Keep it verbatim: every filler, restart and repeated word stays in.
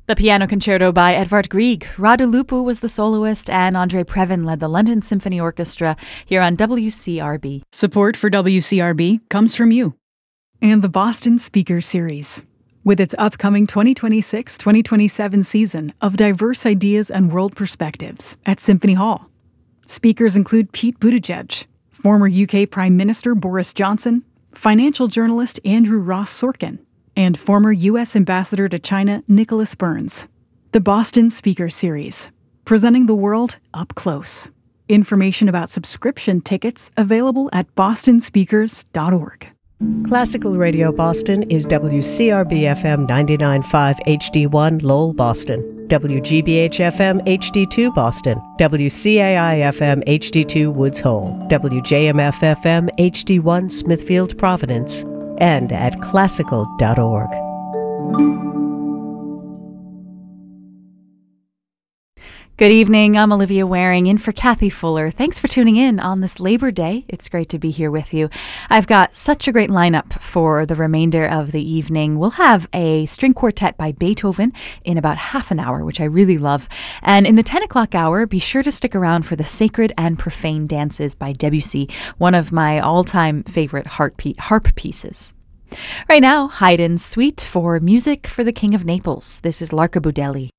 The Piano Concerto by Edvard Grieg. Radu Lupu was the soloist, and Andre Previn led the London Symphony Orchestra here on W C R B. Support for W C R B comes from you. And the Boston Speaker Series. With its upcoming twenty twenty-six twenty twenty-seven season of diverse ideas and world perspectives at Symphony Hall. Speakers include Pete Buttigieg, former U K Prime Minister Boris Johnson, financial journalist Andrew Ross Sorkin, and former U S Ambassador to China Nicholas Burns. The Boston Speaker Series, presenting the world up close. Information about subscription tickets available at boston speakers dot org. Classical Radio Boston is W C R B F M ninety-nine point five H D one Lowell, Boston, W G B H F M H D two Boston, W C A I F M H D two Woods Hole, W J M F F M H D one Smithfield, Providence, and at classical dot org. Good evening. I'm Olivia Waring in for Kathy Fuller. Thanks for tuning in on this Labor Day. It's great to be here with you. I've got such a great lineup for the remainder of the evening. We'll have a string quartet by Beethoven in about half an hour, which I really love. And in the ten o'clock hour, be sure to stick around for the Sacred and Profane Dances by Debussy, one of my all-time favorite harp pieces. Right now, Haydn's Suite for Music for the King of Naples. This is Larka Budelli.